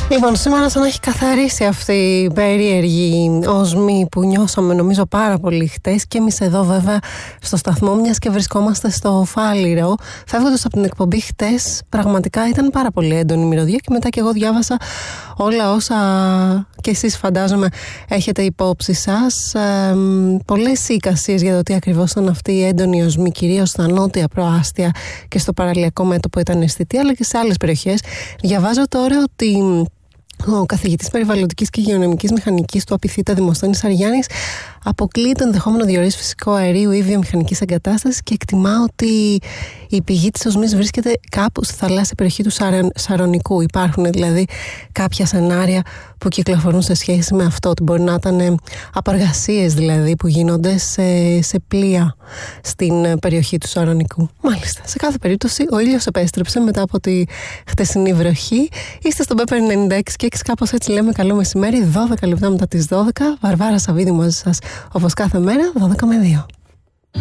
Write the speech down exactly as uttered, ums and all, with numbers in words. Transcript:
Λοιπόν, σήμερα σαν να έχει καθαρίσει αυτή η περίεργη οσμή που νιώσαμε νομίζω πάρα πολύ χτες, και εμείς εδώ βέβαια στο σταθμό, μιας και βρισκόμαστε στο Φάληρο, φεύγοντας από την εκπομπή χτες, πραγματικά ήταν πάρα πολύ έντονη η μυρωδιά, και μετά και εγώ διάβασα όλα όσα και εσείς φαντάζομαι έχετε υπόψη σας. Ε, πολλές εικασίες για το τι ακριβώς ήταν αυτή η έντονη οσμή, κυρίως στα νότια προάστια και στο παραλιακό μέτωπο ήταν αισθητή, αλλά και σε άλλες περιοχές. Διαβάζω τώρα ότι ο καθηγητής περιβαλλοντικής και γεωνομικής μηχανικής του Απιθύτα Δημοσθένης Αριάννης αποκλείει το ενδεχόμενο διορρήσεις φυσικού αερίου ή βιομηχανικής εγκατάστασης και εκτιμά ότι η πηγή της οσμής βρίσκεται κάπου στη θαλάσσια περιοχή του Σαρονικού. Υπάρχουν δηλαδή κάποια σενάρια που κυκλοφορούν σε σχέση με αυτό, ότι μπορεί να ήταν απαργασίες δηλαδή που γίνονται σε, σε πλοία στην περιοχή του Σαρονικού. Μάλιστα, σε κάθε περίπτωση ο ήλιος επέστρεψε μετά από τη χτεσινή βροχή. Είστε στον Πέπερ ενενήντα έξι και έξι, κάπως έτσι λέμε καλό μεσημέρι, δώδεκα λεπτά μετά τις δώδεκα. Βαρβάρα Σαββίδη μαζί σας όπως κάθε μέρα, δώδεκα με δύο.